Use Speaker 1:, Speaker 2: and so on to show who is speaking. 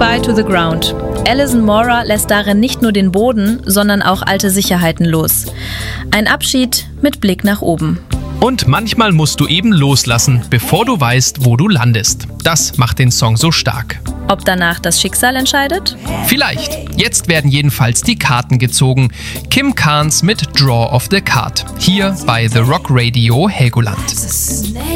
Speaker 1: Goodbye to the Ground. Alison Mora lässt darin nicht nur den Boden, sondern auch alte Sicherheiten los. Ein Abschied mit Blick nach oben.
Speaker 2: Und manchmal musst du eben loslassen, bevor du weißt, wo du landest. Das macht den Song so stark.
Speaker 1: Ob danach das Schicksal entscheidet?
Speaker 2: Vielleicht. Jetzt werden jedenfalls die Karten gezogen. Kim Carnes mit Draw of the Card. Hier bei The Rock Radio Helgoland.